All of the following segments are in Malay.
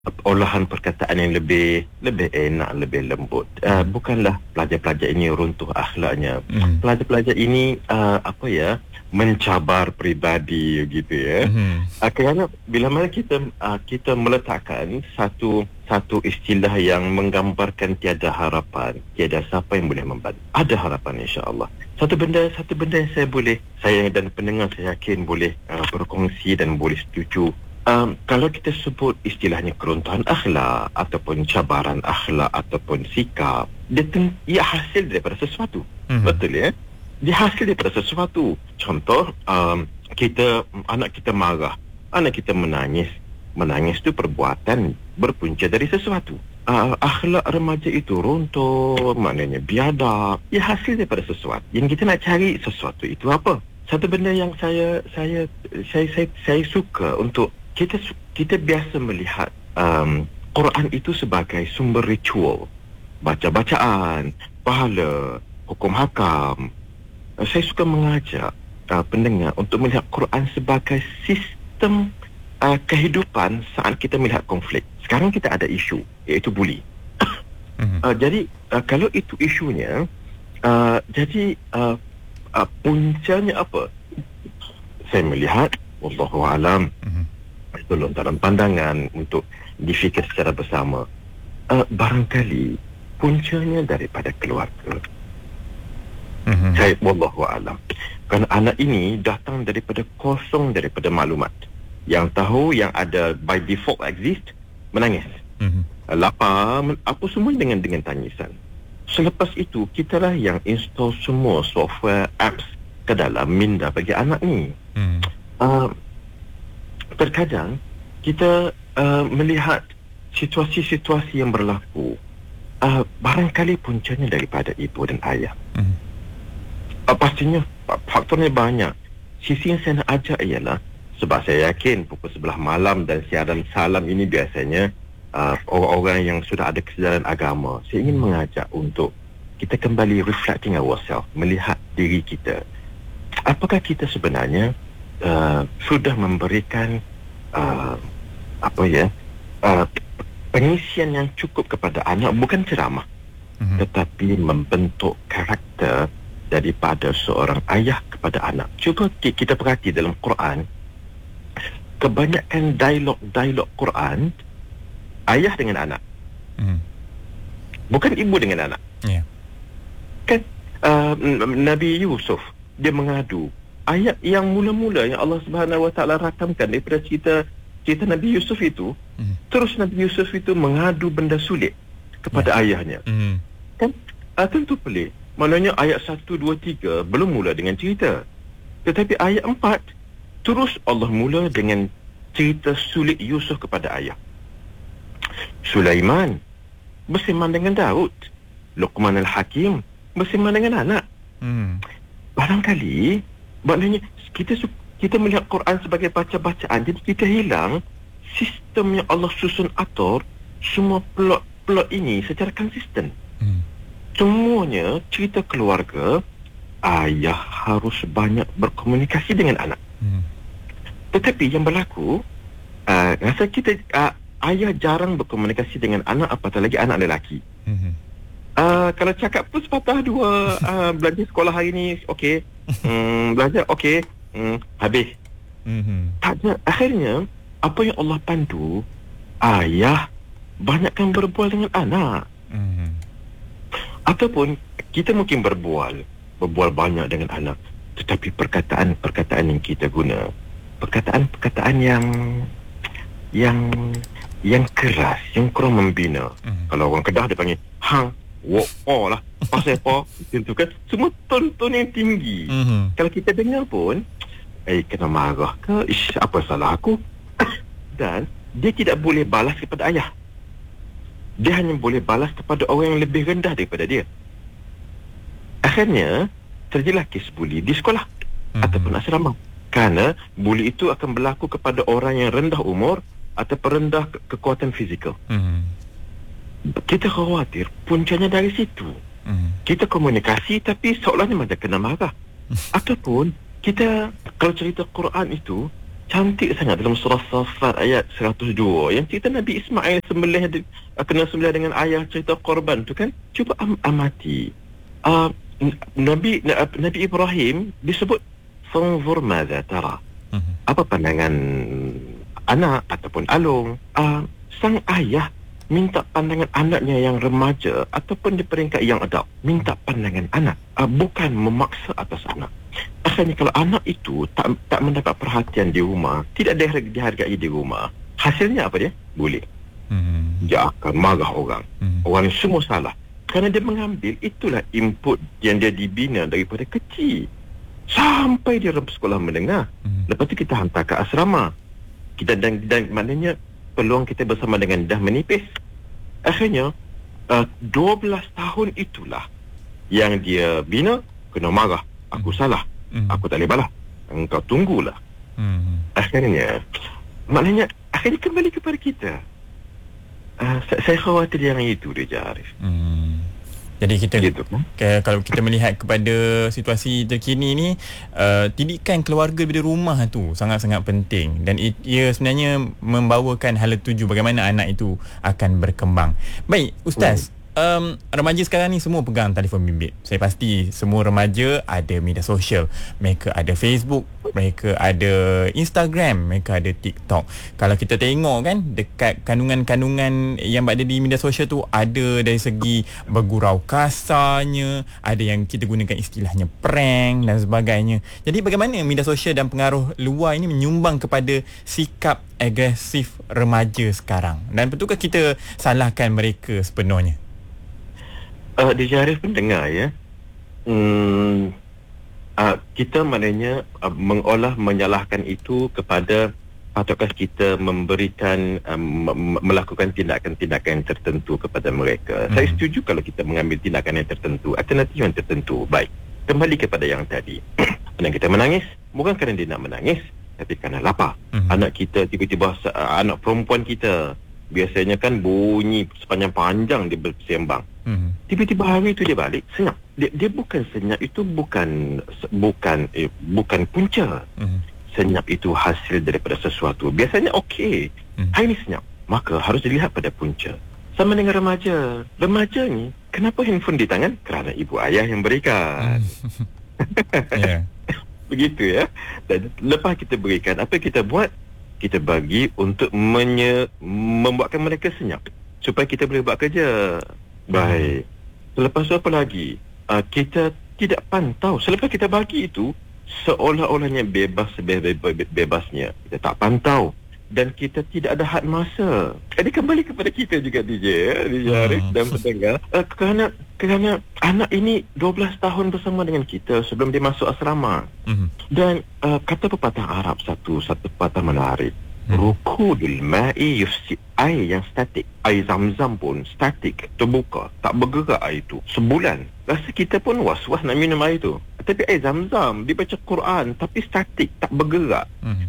olahan perkataan yang lebih enak, lebih lembut. Bukanlah pelajar-pelajar ini runtuh akhlaknya. Pelajar-pelajar ini mencabar peribadi gitu ya. Kerana bila mana kita meletakkan satu istilah yang menggambarkan tiada harapan, tiada siapa yang boleh membantu. Ada harapan, insya-Allah. Satu benda yang saya dan pendengar saya yakin boleh berkongsi dan boleh setuju. Kalau kita sebut istilahnya keruntuhan akhlak ataupun cabaran akhlak ataupun sikap, ia hasil daripada sesuatu. Betul ya? Dia hasil daripada sesuatu. Contoh, anak kita marah, anak kita menangis. Menangis itu perbuatan berpunca dari sesuatu. Akhlak remaja itu runtuh, maknanya biadab. Ia hasil daripada sesuatu. Yang kita nak cari sesuatu itu apa? Satu benda yang saya suka untuk kita biasa melihat Quran itu sebagai sumber ritual, baca-bacaan, pahala, hukum hakam. Saya suka mengajak pendengar untuk melihat Quran sebagai sistem kehidupan saat kita melihat konflik. Sekarang kita ada isu, iaitu buli. Jadi kalau itu isunya, puncanya apa? Saya melihat, wallahu alam, tolong dalam pandangan untuk difikir secara bersama. Barangkali puncanya daripada keluarga. Saya wallahu alam. Kerana anak ini datang daripada kosong, daripada maklumat. Yang tahu yang ada by default exist, menangis. Lapar, apa semua dengan tangisan. Selepas itu, kitalah yang install semua software apps ke dalam minda bagi anak ni. Terkadang kita melihat situasi-situasi yang berlaku, barangkali puncanya daripada ibu dan ayah. Pastinya faktornya banyak. Sisi yang saya nak ajak ialah, sebab saya yakin pukul 11 malam dan siaran salam ini biasanya orang-orang yang sudah ada kesedaran agama. Saya ingin mengajak untuk kita kembali reflecting ourselves, melihat diri kita. Apakah kita sebenarnya sudah memberikan pengisian yang cukup kepada anak, bukan ceramah, tetapi membentuk karakter daripada seorang ayah kepada anak. Cuba kita perhati dalam Quran, kebanyakan dialog Quran ayah dengan anak, bukan ibu dengan anak. Kan Nabi Yusuf dia mengadu. Ayat yang mula-mula yang Allah Subhanahu Wa Taala rakamkan daripada cerita Nabi Yusuf itu, terus Nabi Yusuf itu mengadu benda sulit kepada ayahnya. Kan tentu pelik. Maknanya ayat 1, 2, 3 belum mula dengan cerita. Tetapi ayat 4 terus Allah mula dengan cerita sulit Yusuf kepada ayah. Sulaiman bersema dengan Daud. Luqman al-Hakim bersema dengan anak. Barangkali maknanya kita melihat Quran sebagai baca-bacaan, jadi kita hilang sistem yang Allah susun atur semua plot ini secara konsisten. Semuanya cerita keluarga, ayah harus banyak berkomunikasi dengan anak. Tetapi yang berlaku, rasa kita ayah jarang berkomunikasi dengan anak, apatah lagi anak lelaki. Kalau cakap pun sepatah dua, belajar sekolah hari ni, okey. Belajar, okey. Habis. Tak ada. Akhirnya, apa yang Allah pandu, ayah banyakkan berbual dengan anak. Ataupun kita mungkin berbual banyak dengan anak, tetapi perkataan yang kita guna, perkataan yang keras, yang kurang membina. Kalau orang Kedah dia panggil hang, wo lah, pasal apa, itu kan semua ton yang tinggi. Kalau kita dengar pun, kena marah ke, apa salah aku? Dan dia tidak boleh balas kepada ayah. Dia hanya boleh balas kepada orang yang lebih rendah daripada dia. Akhirnya terjadilah kes buli di sekolah ataupun asrama. Kerana buli itu akan berlaku kepada orang yang rendah umur ataupun rendah kekuatan fizikal. Kita khawatir puncanya dari situ. Kita komunikasi tapi seolahnya macam kena marah. Ataupun kita, kalau cerita Quran itu, cantik sangat dalam surah Safat ayat 102 yang cerita Nabi Ismail kena sembelih dengan ayah, cerita korban tu kan. Cuba amati. Nabi Ibrahim disebut fanzur madza tara. Apa pandangan anak ataupun alung? Sang ayah minta pandangan anaknya yang remaja ataupun di peringkat yang adult, minta pandangan anak, bukan memaksa atas anak. Akhirnya kalau anak itu tak mendapat perhatian di rumah, tidak dihargai di rumah, hasilnya apa dia? Boleh. Dia akan marah orang. Orang yang semua salah. Kerana dia mengambil, itulah input yang dia dibina daripada kecil sampai dia sekolah menengah. Lepas tu kita hantar ke asrama. Dan maknanya peluang kita bersama dengan dah menipis. Akhirnya 12 tahun itulah yang dia bina, kena marah. Aku salah, aku tak boleh balas, engkau tunggulah. Akhirnya akhirnya kembali kepada kita. Saya khawatir yang itu dia, Arif. Jadi kita gitu. Kalau kita melihat kepada situasi terkini ni, didikan keluarga daripada rumah tu sangat-sangat penting, dan ia sebenarnya membawakan hala tuju bagaimana anak itu akan berkembang. Baik Ustaz, remaja sekarang ni semua pegang telefon bimbit. Saya pasti semua remaja ada media sosial. Mereka ada Facebook, mereka ada Instagram, mereka ada TikTok. Kalau kita tengok kan, dekat kandungan-kandungan yang berada di media sosial tu, ada dari segi bergurau kasarnya, ada yang kita gunakan istilahnya prank dan sebagainya. Jadi bagaimana media sosial dan pengaruh luar ini menyumbang kepada sikap agresif remaja sekarang, dan betulkah kita salahkan mereka sepenuhnya? Dia Arif pun dengar ya. Kita maknanya menyalahkan itu kepada patutkah kita memberikan melakukan tindakan-tindakan tertentu kepada mereka. Saya setuju kalau kita mengambil tindakan yang tertentu, alternatif yang tertentu. Baik, kembali kepada yang tadi. Anak kita menangis bukan kerana dia nak menangis, tapi kerana lapar. Anak kita tiba-tiba, anak perempuan kita biasanya kan bunyi sepanjang-panjang dia bersembang. Tiba-tiba hari itu dia balik senyap. Dia bukan senyap itu bukan punca. Senyap itu hasil daripada sesuatu. Biasanya okey. Hari ini senyap, maka harus dilihat pada punca. Sama dengan remaja. Remaja ni kenapa handphone di tangan? Kerana ibu ayah yang berikan. Begitu ya. Dan lepas kita berikan, apa kita buat? Kita bagi untuk membuatkan mereka senyap supaya kita boleh buat kerja. Baik. Selepas itu apa lagi? Kita tidak pantau. Selepas kita bagi itu, seolah-olahnya bebasnya. Kita tak pantau. Dan kita tidak ada had masa. Jadi kembali kepada kita juga DJ Arif dan pendengar. Kerana anak ini 12 tahun bersama dengan kita sebelum dia masuk asrama. Dan kata pepatah Arab satu pepatah menarik. Rukudul ma'i yufsid. Air yang statik, air zam-zam pun statik, terbuka, tak bergerak air itu sebulan. Rasa kita pun was-was nak minum air itu. Tapi air zam-zam, dia baca Quran tapi statik, tak bergerak.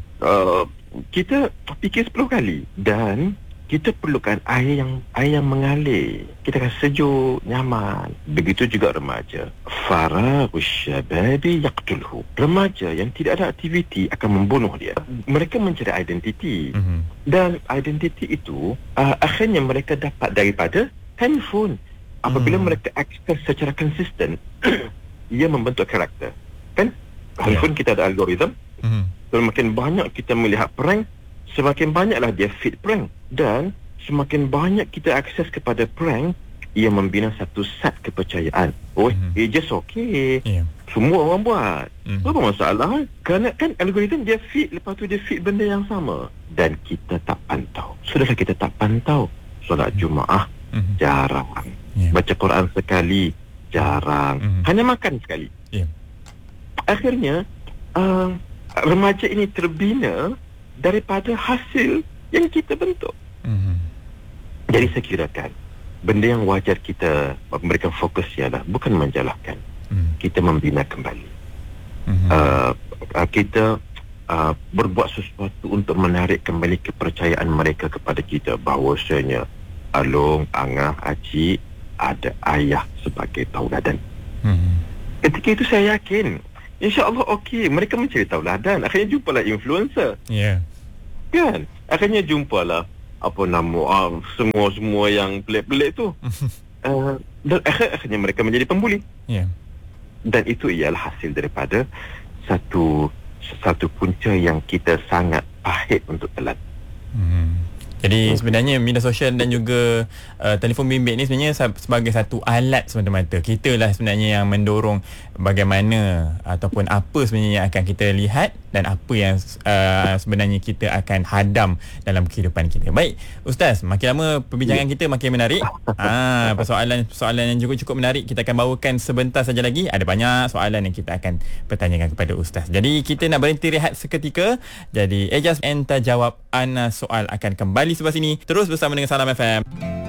Kita fikir 10 kali. Dan kita perlukan air yang mengalir. Kita akan sejuk, nyaman. Begitu juga remaja. Faraghush syababi yaqtulhu. Remaja yang tidak ada aktiviti akan membunuh dia. Mereka mencari identiti. Dan identiti itu akhirnya mereka dapat daripada handphone. Apabila mereka akses secara konsisten, ia membentuk karakter. Kan? Handphone kita ada algoritma. Semakin banyak kita melihat prank, semakin banyaklah dia feed prank. Dan semakin banyak kita akses kepada prank, ia membina satu set kepercayaan. It's just okay. Semua orang buat. Apa masalah? Kerana kan algoritma dia feed, lepas tu dia feed benda yang sama. Dan kita tak pantau. Sudahlah kita tak pantau. Solat Jumaat jarang. Baca Quran sekali jarang. Hanya makan sekali. Akhirnya remaja ini terbina daripada hasil yang kita bentuk. Jadi saya kirakan benda yang wajar kita memberikan fokus ialah bukan menjalahkan, kita membina kembali. Kita berbuat sesuatu untuk menarik kembali kepercayaan mereka kepada kita, bahawasanya alung, angah, acik ada ayah sebagai tauladan. Ketika itu saya yakin InsyaAllah okey. Mereka mencari tauladan. Akhirnya jumpalah influencer. Ya. Kan? Akhirnya jumpalah apa nama semua yang pelik-pelik tu. Dan akhirnya mereka menjadi pembuli. Ya. Dan itu ialah hasil daripada satu punca yang kita sangat pahit untuk telan. Jadi sebenarnya media sosial dan juga telefon bimbit ni sebenarnya sebagai satu alat semata-mata. Kita lah sebenarnya yang mendorong bagaimana ataupun apa sebenarnya yang akan kita lihat dan apa yang sebenarnya kita akan hadam dalam kehidupan kita. Baik, Ustaz, makin lama perbincangan kita makin menarik. Persoalan yang cukup menarik kita akan bawakan sebentar saja lagi. Ada banyak soalan yang kita akan pertanyakan kepada Ustaz. Jadi kita nak berhenti rehat seketika. Jadi Ejaz Enta Jawab Ana Soal akan kembali sebelah sini. Terus bersama dengan Salam FM.